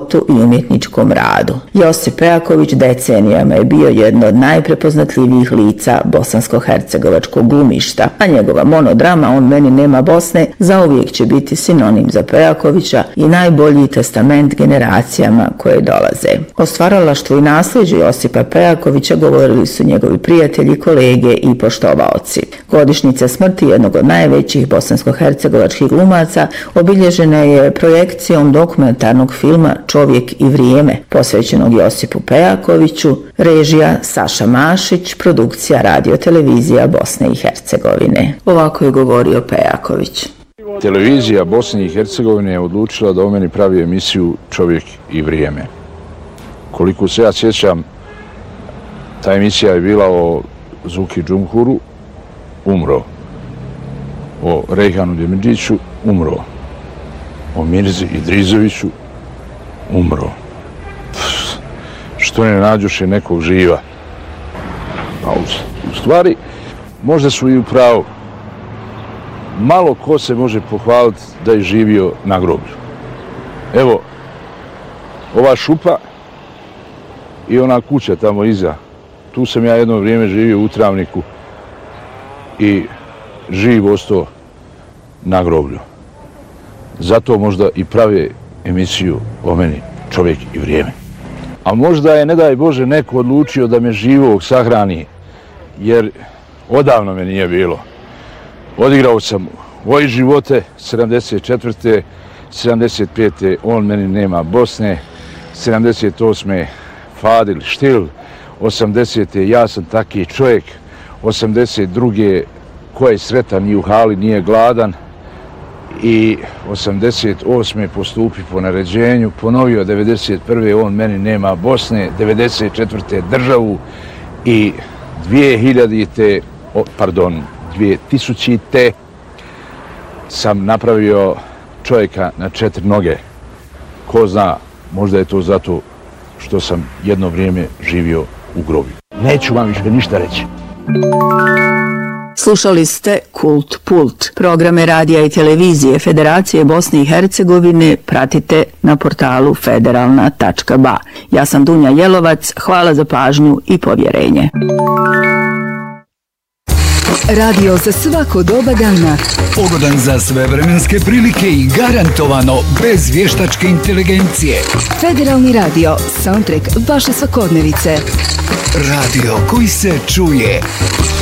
životu i umjetničkom radu. Josip Pejaković decenijama je bio jedno od najprepoznatljivijih lica bosansko-hercegovačkog glumišta, a njegova monodrama On meni nema Bosne zauvijek će biti sinonim za Pejakovića i najbolji testament generacijama koje dolaze. O stvaralaštvu i nasljeđu Josipa Pejakovića govorili su njegovi prijatelji, kolege i poštovaoci. Godišnjica smrti jednog od najvećih bosansko-hercegovačkih glumaca obilježena je projekcijom dokumentarnog filma Čovjek i vrijeme, posvećenog Josipu Pejakoviću, režija Saša Mašić, produkcija Radio televizija Bosne i Hercegovine. Ovako je govorio Pejaković. Televizija Bosne i Hercegovine je odlučila da o meni pravi emisiju Čovjek i vrijeme. Koliko se ja sjećam, ta emisija je bila o Zuki Džumhuru, umro. O Rejhanu Demidžiću, umro. O Mirzi Idrizoviću, umro. Što ne nađoše nekog živa? A u stvari, možda su i u pravu. Malo ko se može pohvaliti da je živio na groblju. Evo, ova šupa i ona kuća tamo iza. Tu sam ja jedno vrijeme živio u Travniku i živ ostao na groblju. Zato možda i prave emisiju o meni Čovjek i vrijeme. A možda je, ne daj Bože, neko odlučio da me živog sahrani, jer odavno me nije bilo. Odigrao sam Voj živote 74. 75. On meni nema Bosne, 78. Fadil Štil, 80. Ja sam taki čovjek, 82. Ko je sretan i u hali nije gladan i 88. postupi po naređenju, ponovio 91. On meni nema Bosne, 94. državu i 2000. sam napravio čovjeka na 4 noge. Ko zna, možda je to zato što sam jedno vrijeme živio u groblju. Neću vam više ništa reći. Slušali ste Kult Pult. Programe radija i televizije Federacije Bosne i Hercegovine pratite na portalu federalna.ba. Ja sam Dunja Jelovac, hvala za pažnju i povjerenje. Radio za svako doba dana. Pogodan za sve vremenske prilike i garantovano bez vještačke inteligencije. Federalni radio, soundtrack vaše svakodnevice. Radio koji se čuje.